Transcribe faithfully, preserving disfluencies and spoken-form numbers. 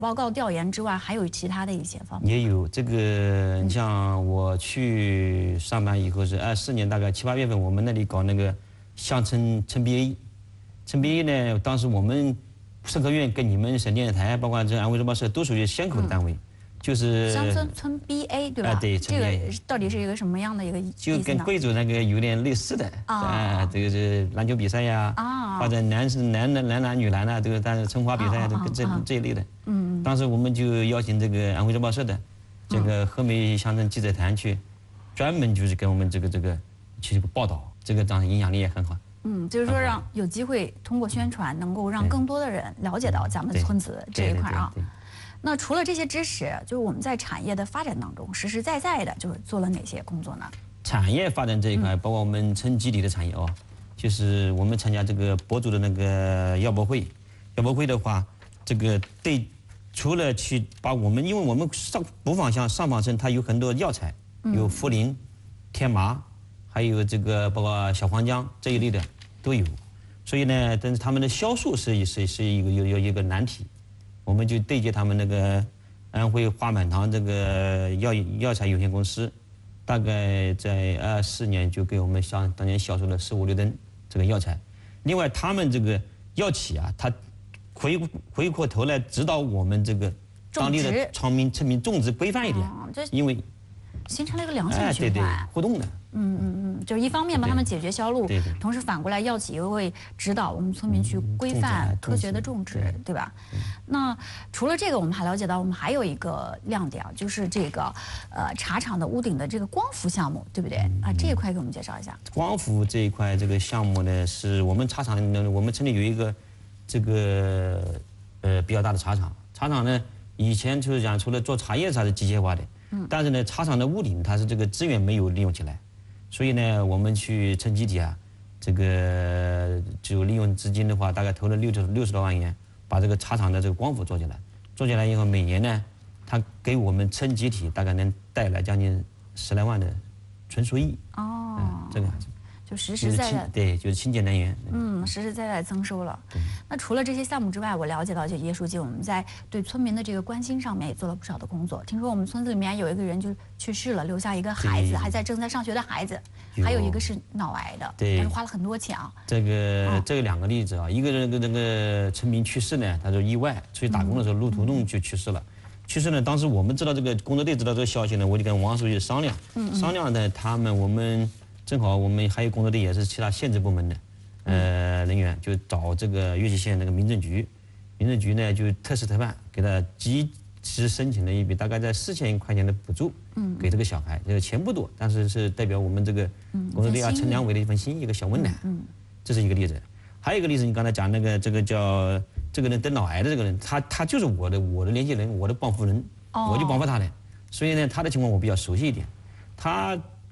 报告调研之外，还有其他的一些方面？ 也有这个，你像我去上班以后是二四年大概七八月份，我们那里搞那个乡村村 B A， 村 B A 呢，当时我们社科院跟你们省电视台，包括这安徽日报社都属于县口的单位。就是乡村村 B A 对吧？ 啊，对， 这个到底是一个什么样的一个意思呢？ 就跟贵州那个有点类似的啊，这个是篮球比赛呀，啊，或者男生男男男篮女篮啊，这个但是春华比赛这个这这一类的。嗯，当时我们就邀请这个安徽日报社的这个和美乡村记者团去，专门就是跟我们这个这个去报道，这个当时影响力也很好。 嗯，就是说让有机会通过宣传，能够让更多的人了解到咱们村子这一块啊。那除了这些知识，就是我们在产业的发展当中，实实在在的就是做了哪些工作呢？ 产业发展这一块，包括我们村集体的产业哦，就是我们参加这个博主的那个药博会，药博会的话，这个对，除了去把我们，因为我们上不妨像上访村，它有很多药材，有茯苓、天麻，还有这个包括小黄姜这一类的都有，所以呢，但是他们的销售是是是一个有有一个难题。我们就对接他们那个安徽华满堂这个药药材有限公司，大概在二四年就给我们销当年销售了十五六吨这个药材。另外，他们这个药企啊，他回回过头来指导我们这个当地的村民村民种植规范一点，因为形成了一个良性循环， 哎、对对，互动的。 嗯嗯嗯，就是一方面帮他们解决销路， 对对， 同时反过来药企又会指导我们村民去规范科学的种植，对吧？那除了这个，我们还了解到，我们还有一个亮点啊，就是这个呃茶厂的屋顶的这个光伏项目，对不对？啊，这一块给我们介绍一下。 光伏这一块这个项目呢，是我们茶厂我们村里有一个这个呃比较大的茶厂，茶厂呢以前就是讲除了做茶叶它是机械化的，嗯，但是呢茶厂的屋顶它是这个资源没有利用起来。所以呢，我们去村集体啊，这个就利用资金的话，大概投了六十六十多万元，把这个茶厂的这个光伏做起来。做起来以后，每年呢，它给我们村集体大概能带来将近十来万的纯收益。哦，嗯、这个样子。 就实实在在对，就是清洁能源。 嗯，实实在在增收了。那除了这些项目之外，我了解到，就叶书记，我们在对村民的这个关心上面也做了不少的工作。听说我们村子里面有一个人就去世了，留下一个孩子，还在正在上学的孩子，还有一个是脑癌的， 对， 但是花了很多钱啊。 这个、嗯、这两个例子啊，一个那个那个村民去世呢，他说意外出去打工的时候路途中就去世了。嗯去世呢，当时我们知道这个工作队知道这个消息呢，我就跟王书记商量，嗯、商量呢，他们我们。正好我们还有工作队也是其他县直部门的，呃人员，就找这个岳西县那个民政局，民政局呢就特事特办，给他及时申请了一笔大概在四千块钱的补助，嗯，给这个小孩，这个钱不多，但是是代表我们这个工作队啊村两委的一份心意，一个小温暖，嗯，这是一个例子。还有一个例子，你刚才讲那个这个叫这个人得脑癌的这个人，他他就是我的我的联系人，我的帮扶人，我就帮扶他的，所以呢他的情况我比较熟悉一点，他。